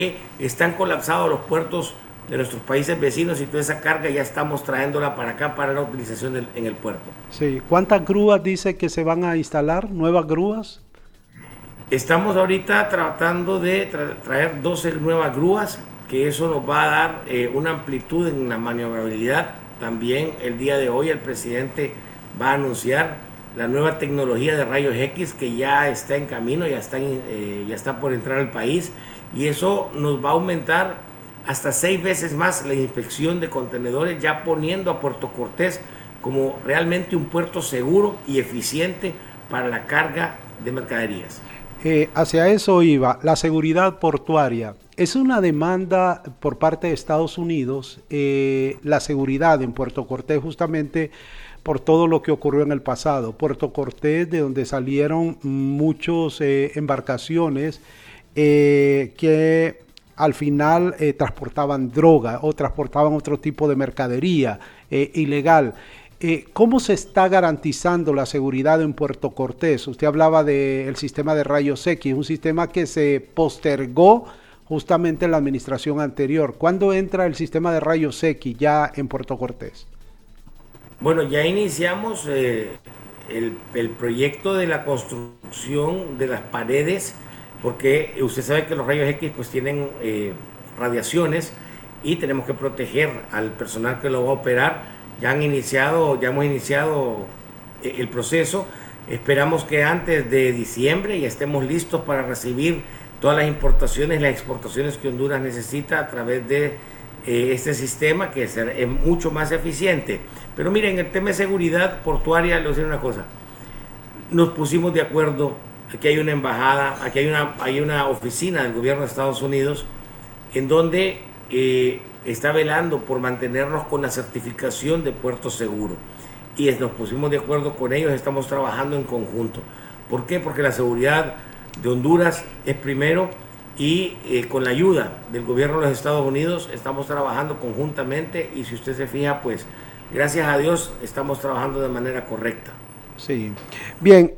están colapsados los puertos de nuestros países vecinos y toda esa carga ya estamos trayéndola para acá para la utilización en el puerto. Sí, ¿cuántas grúas dice que se van a instalar? ¿Nuevas grúas? Estamos ahorita tratando de traer 12 nuevas grúas, que eso nos va a dar una amplitud en la maniobrabilidad. También el día de hoy el presidente va a anunciar la nueva tecnología de rayos X que ya está en camino, ya está por entrar al país, y eso nos va a aumentar hasta 6 veces más la inspección de contenedores, ya poniendo a Puerto Cortés como realmente un puerto seguro y eficiente para la carga de mercaderías. Hacia eso iba, la seguridad portuaria. Es una demanda por parte de Estados Unidos, la seguridad en Puerto Cortés, justamente por todo lo que ocurrió en el pasado. Puerto Cortés, de donde salieron muchas embarcaciones que al final transportaban droga o transportaban otro tipo de mercadería ilegal. ¿Cómo se está garantizando la seguridad en Puerto Cortés? Usted hablaba del sistema de rayos X, un sistema que se postergó justamente en la administración anterior. ¿Cuándo entra el sistema de rayos X ya en Puerto Cortés? Bueno, ya iniciamos el proyecto de la construcción de las paredes, porque usted sabe que los rayos X pues tienen radiaciones y tenemos que proteger al personal que lo va a operar. Ya hemos iniciado el proceso. Esperamos que antes de diciembre ya estemos listos para recibir todas las importaciones y las exportaciones que Honduras necesita a través de este sistema, que es mucho más eficiente. Pero miren, en el tema de seguridad portuaria, le voy a decir una cosa. Nos pusimos de acuerdo, aquí hay una embajada, aquí hay una oficina del gobierno de Estados Unidos en donde está velando por mantenernos con la certificación de puerto seguro, y nos pusimos de acuerdo con ellos, estamos trabajando en conjunto. ¿Por qué? Porque la seguridad de Honduras es primero, y con la ayuda del gobierno de los Estados Unidos estamos trabajando conjuntamente, y si usted se fija, pues gracias a Dios estamos trabajando de manera correcta. Sí, bien,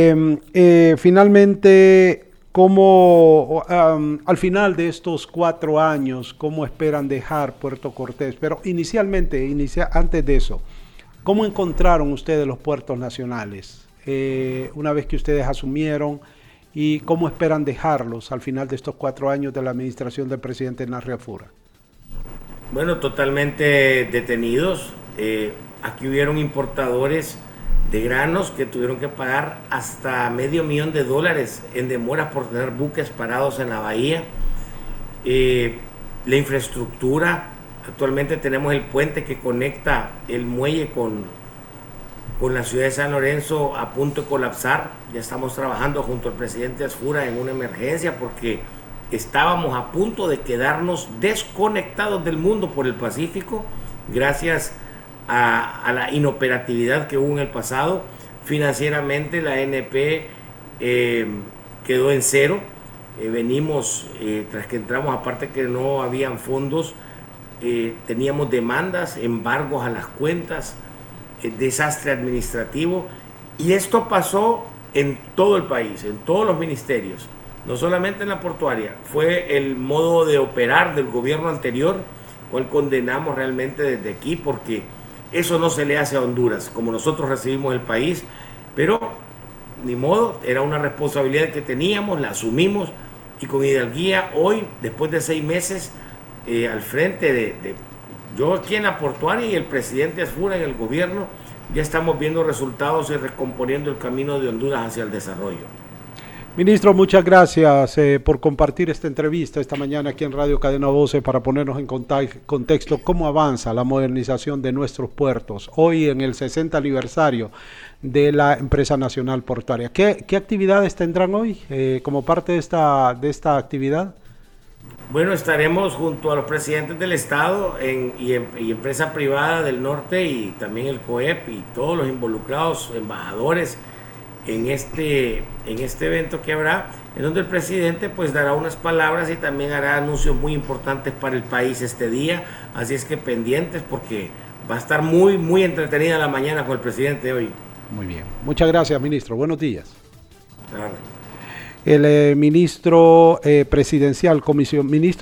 finalmente, ¿cómo, al final de estos 4 años, cómo esperan dejar Puerto Cortés? Pero inicialmente, antes de eso, ¿cómo encontraron ustedes los puertos nacionales una vez que ustedes asumieron, y cómo esperan dejarlos al final de estos 4 años de la administración del presidente Narria Fura? Bueno, totalmente detenidos. Aquí hubieron importadores de granos que tuvieron que pagar hasta $500,000 en demoras por tener buques parados en la bahía. La infraestructura, actualmente tenemos el puente que conecta el muelle con la ciudad de San Lorenzo a punto de colapsar. Ya estamos trabajando junto al presidente Asfura en una emergencia porque estábamos a punto de quedarnos desconectados del mundo por el Pacífico gracias a la inoperatividad que hubo en el pasado. Financieramente la ANP quedó en cero. Venimos, tras que entramos, aparte que no habían fondos, teníamos demandas, embargos a las cuentas, desastre administrativo, y esto pasó en todo el país, en todos los ministerios, no solamente en la portuaria. Fue el modo de operar del gobierno anterior, cual condenamos realmente desde aquí, porque eso no se le hace a Honduras, como nosotros recibimos el país, pero ni modo, era una responsabilidad que teníamos, la asumimos, y con hidalguía hoy, después de 6 meses al frente yo aquí en la portuaria y el presidente Asfura en el gobierno, ya estamos viendo resultados y recomponiendo el camino de Honduras hacia el desarrollo. Ministro, muchas gracias por compartir esta entrevista esta mañana aquí en Radio Cadena Voces para ponernos en contexto cómo avanza la modernización de nuestros puertos hoy en el 60 aniversario de la empresa nacional portuaria. ¿Qué actividades tendrán hoy como parte de esta actividad? Bueno, estaremos junto a los presidentes del Estado y empresa privada del norte, y también el COEP y todos los involucrados, embajadores, en este evento que habrá, en donde el presidente pues dará unas palabras y también hará anuncios muy importantes para el país este día. Así es que pendientes, porque va a estar muy, muy entretenida la mañana con el presidente hoy. Muy bien. Muchas gracias, ministro. Buenos días. Claro. El ministro presidencial, ministro